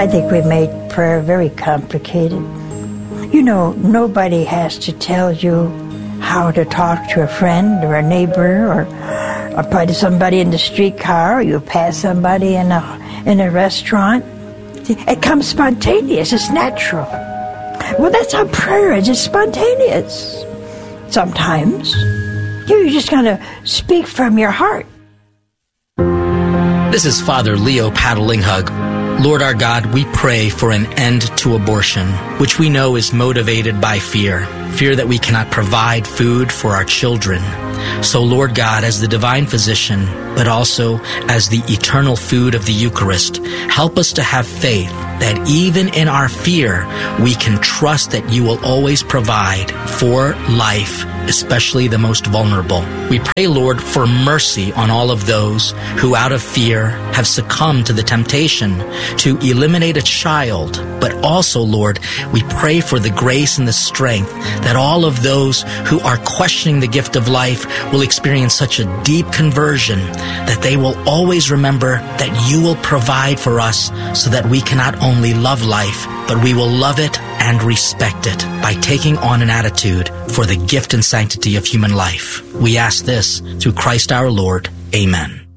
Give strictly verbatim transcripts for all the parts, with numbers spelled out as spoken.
I think we made prayer very complicated. You know, nobody has to tell you how to talk to a friend or a neighbor or, or probably somebody in the streetcar, or you pass somebody in a, in a restaurant. It comes spontaneous. It's natural. Well, that's how prayer is. It's spontaneous. Sometimes. You're just going to speak from your heart. This is Father Leo Paddlinghug. Lord our God, we pray for an end to abortion, which we know is motivated by fear, fear that we cannot provide food for our children. So, Lord God, as the divine physician, but also as the eternal food of the Eucharist, help us to have faith that even in our fear, we can trust that you will always provide for life, especially the most vulnerable. We pray, Lord, for mercy on all of those who out of fear have succumbed to the temptation to eliminate a child. But also, Lord, we pray for the grace and the strength that all of those who are questioning the gift of life will experience such a deep conversion that they will always remember that you will provide for us so that we cannot only love life, but we will love it and respect it by taking on an attitude for the gift and sanctity of human life. We ask this through Christ our Lord. Amen.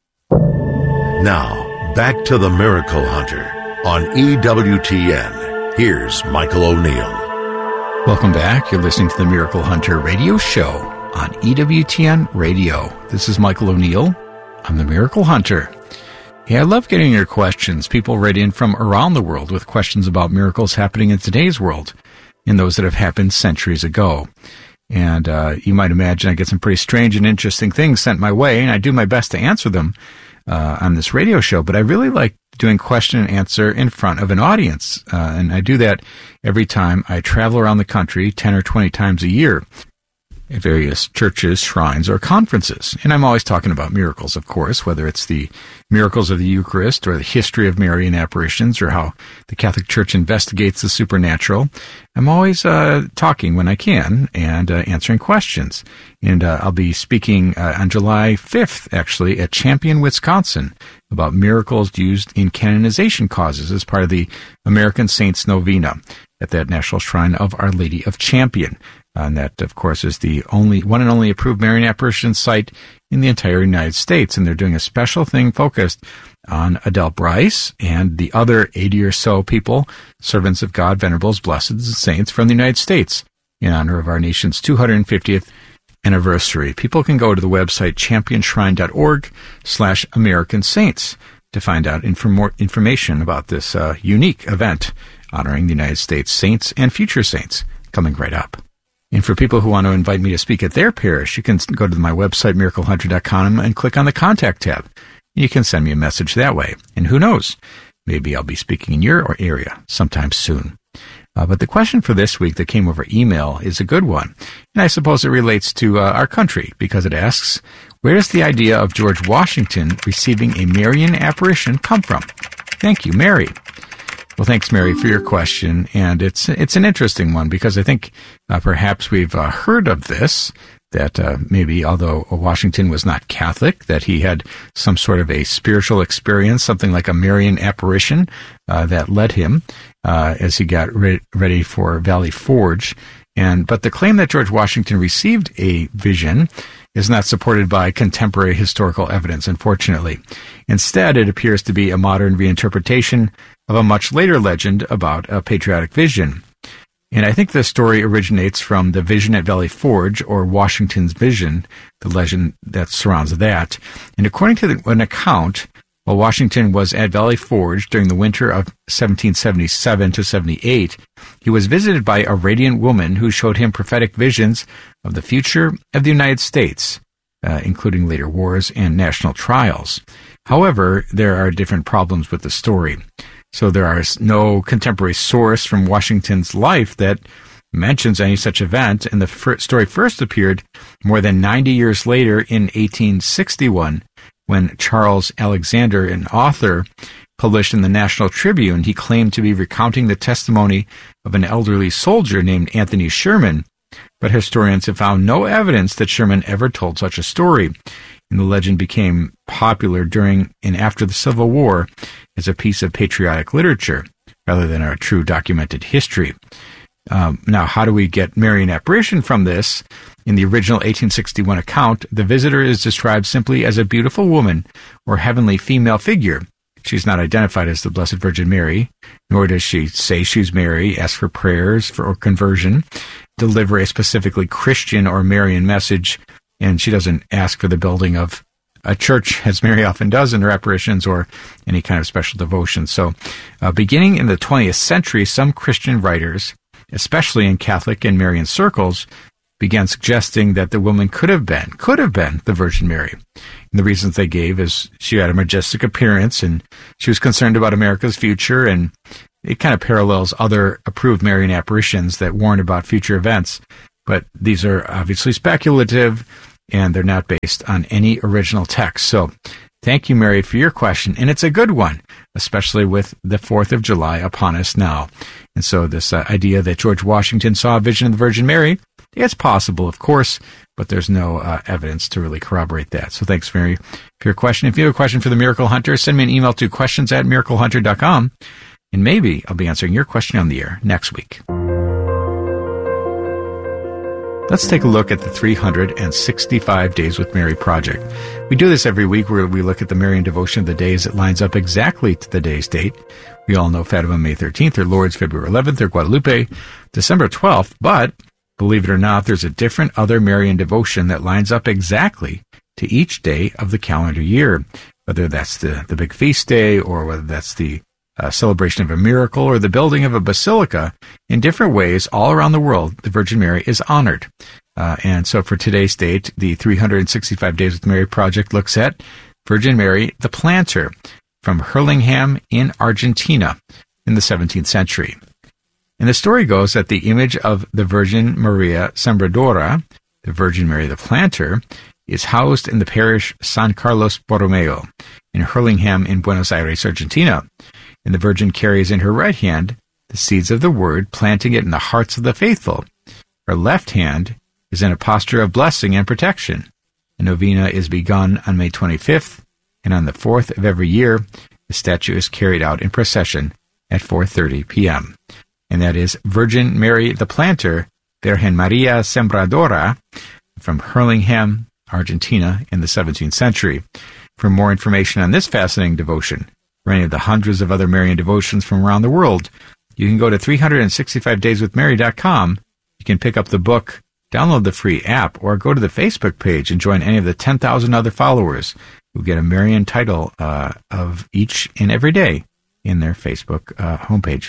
Now, back to the Miracle Hunter on E W T N. Here's Michael O'Neill. Welcome back. You're listening to the Miracle Hunter radio show on E W T N Radio. This is Michael O'Neill. I'm the Miracle Hunter. Yeah, I love getting your questions. People write in from around the world with questions about miracles happening in today's world and those that have happened centuries ago. And uh, you might imagine I get some pretty strange and interesting things sent my way, and I do my best to answer them uh, on this radio show. But I really like doing question and answer in front of an audience. Uh, and I do that every time I travel around the country ten or twenty times a year at various churches, shrines, or conferences. And I'm always talking about miracles, of course, whether it's the miracles of the Eucharist or the history of Marian apparitions or how the Catholic Church investigates the supernatural. I'm always uh, talking when I can and uh, answering questions. And uh, I'll be speaking uh, on July fifth, actually, at Champion, Wisconsin, about miracles used in canonization causes as part of the American Saints Novena at that National Shrine of Our Lady of Champion. And that, of course, is the only one and only approved Marian apparition site in the entire United States. And they're doing a special thing focused on Adele Bryce and the other eighty or so people, servants of God, venerables, blessed, and saints from the United States in honor of our nation's two hundred fiftieth anniversary. People can go to the website championshrine.org slash American Saints to find out inf- more information about this uh, unique event honoring the United States saints and future saints coming right up. And for people who want to invite me to speak at their parish, you can go to my website, miracle hunter dot com, and click on the Contact tab. You can send me a message that way. And who knows, maybe I'll be speaking in your area sometime soon. Uh, but the question for this week that came over email is a good one. And I suppose it relates to uh, our country, because it asks, where does the idea of George Washington receiving a Marian apparition come from? Thank you, Mary. Well, thanks, Mary, for your question, and it's it's an interesting one because I think uh, perhaps we've uh, heard of this, that uh, maybe although Washington was not Catholic, that he had some sort of a spiritual experience, something like a Marian apparition uh, that led him uh, as he got re- ready for Valley Forge. And but the claim that George Washington received a vision is not supported by contemporary historical evidence, unfortunately. Instead, it appears to be a modern reinterpretation of a much later legend about a patriotic vision. And I think the story originates from the vision at Valley Forge, or Washington's vision, the legend that surrounds that. And according to the, an account, while Washington was at Valley Forge during the winter of seventeen seventy-seven to seventy-eight, he was visited by a radiant woman who showed him prophetic visions of the future of the United States, uh, including later wars and national trials. However, there are different problems with the story. So there is no contemporary source from Washington's life that mentions any such event, and the fir- story first appeared more than ninety years later in eighteen sixty-one, when Charles Alexander, an author, published in the National Tribune. He claimed to be recounting the testimony of an elderly soldier named Anthony Sherman, but historians have found no evidence that Sherman ever told such a story. and the legend became popular during and after the Civil War as a piece of patriotic literature rather than a true documented history. Um, now, how do we get Marian apparition from this? In the original eighteen sixty-one account, the visitor is described simply as a beautiful woman or heavenly female figure. She's not identified as the Blessed Virgin Mary, nor does she say she's Mary, ask for prayers for or conversion, deliver a specifically Christian or Marian message, and she doesn't ask for the building of a church, as Mary often does in her apparitions, or any kind of special devotion. So, uh, beginning in the twentieth century, some Christian writers, especially in Catholic and Marian circles, began suggesting that the woman could have been, could have been the Virgin Mary. And the reasons they gave is she had a majestic appearance and she was concerned about America's future, and it kind of parallels other approved Marian apparitions that warn about future events. But these are obviously speculative and they're not based on any original text. So thank you, Mary, for your question. And it's a good one, especially with the fourth of July upon us now. And so this uh, idea that George Washington saw a vision of the Virgin Mary, it's possible, of course, but there's no uh, evidence to really corroborate that. So thanks, Mary, for your question. If you have a question for the Miracle Hunter, send me an email to questions at miracle hunter dot com, and maybe I'll be answering your question on the air next week. Let's take a look at the three hundred sixty-five Days with Mary project. We do this every week where we look at the Marian devotion of the day as it lines up exactly to the day's date. We all know Fatima May thirteenth, or Lourdes February eleventh, or Guadalupe December twelfth, but believe it or not, there's a different other Marian devotion that lines up exactly to each day of the calendar year, whether that's the, the big feast day or whether that's the uh, celebration of a miracle or the building of a basilica. In different ways, all around the world, the Virgin Mary is honored. Uh, and so for today's date, the three hundred sixty-five Days with Mary project looks at Virgin Mary the Planter from Hurlingham in Argentina in the seventeenth century. And the story goes that the image of the Virgin Maria Sembradora, the Virgin Mary the Planter, is housed in the parish San Carlos Borromeo in Hurlingham in Buenos Aires, Argentina. And the Virgin carries in her right hand the seeds of the Word, planting it in the hearts of the faithful. Her left hand is in a posture of blessing and protection. A novena is begun on May twenty-fifth, and on the fourth of every year, the statue is carried out in procession at four thirty p.m. And that is Virgin Mary the Planter, Virgen Maria Sembradora, from Hurlingham, Argentina, in the seventeenth century. For more information on this fascinating devotion, or any of the hundreds of other Marian devotions from around the world, you can go to three hundred sixty-five days with mary dot com. You can pick up the book, download the free app, or go to the Facebook page and join any of the ten thousand other followers who get a Marian title uh, of each and every day in their Facebook uh, homepage.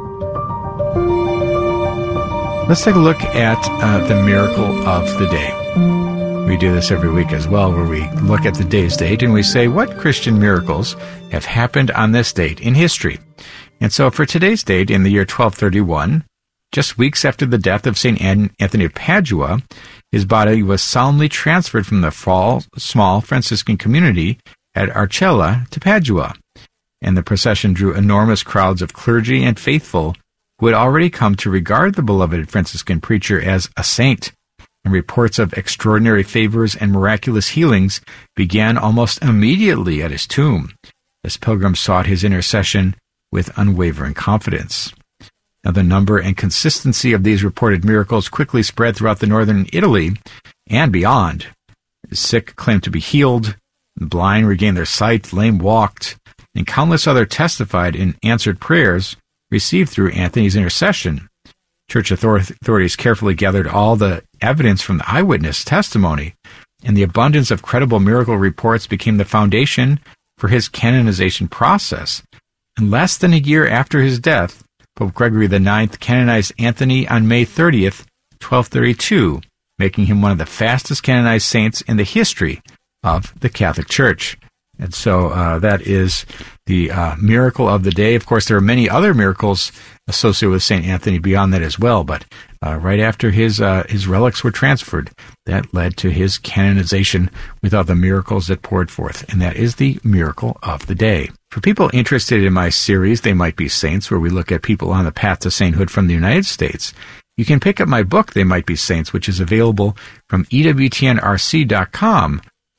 Let's take a look at uh, the miracle of the day. We do this every week as well, where we look at the day's date and we say, what Christian miracles have happened on this date in history? And so for today's date, in the year twelve thirty-one, just weeks after the death of Saint Anthony of Padua, his body was solemnly transferred from the fall, small Franciscan community at Arcella to Padua. And the procession drew enormous crowds of clergy and faithful who had already come to regard the beloved Franciscan preacher as a saint. And reports of extraordinary favors and miraculous healings began almost immediately at his tomb, as pilgrims sought his intercession with unwavering confidence. Now, the number and consistency of these reported miracles quickly spread throughout the northern Italy and beyond. The sick claimed to be healed, the blind regained their sight, the lame walked, and countless other testified in answered prayers received through Anthony's intercession. Church authorities carefully gathered all the evidence from the eyewitness testimony, and the abundance of credible miracle reports became the foundation for his canonization process. And less than a year after his death, Pope Gregory the Ninth canonized Anthony on May thirtieth, twelve thirty-two, making him one of the fastest canonized saints in the history of the Catholic Church. And so uh, that is the uh, miracle of the day. Of course, there are many other miracles associated with Saint Anthony beyond that as well, but uh, right after his uh, his relics were transferred, that led to his canonization with all the miracles that poured forth, and that is the miracle of the day. For people interested in my series, They Might Be Saints, where we look at people on the path to sainthood from the United States, you can pick up my book, They Might Be Saints, which is available from E W T N R C dot com,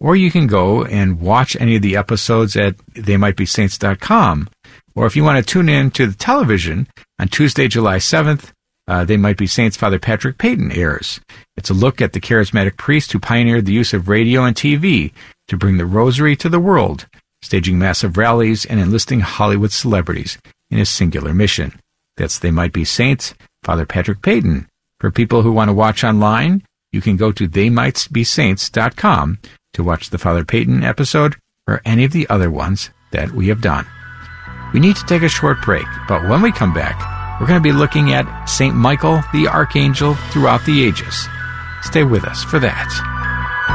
or you can go and watch any of the episodes at they might be saints dot com. Or if you want to tune in to the television, on Tuesday, July seventh, uh, They Might Be Saints, Father Patrick Peyton airs. It's a look at the charismatic priest who pioneered the use of radio and T V to bring the rosary to the world, staging massive rallies and enlisting Hollywood celebrities in his singular mission. That's They Might Be Saints, Father Patrick Peyton. For people who want to watch online, you can go to they might be saints dot com to watch the Father Peyton episode or any of the other ones that we have done. We need to take a short break, but when we come back, we're going to be looking at Saint Michael the Archangel throughout the ages. Stay with us for that.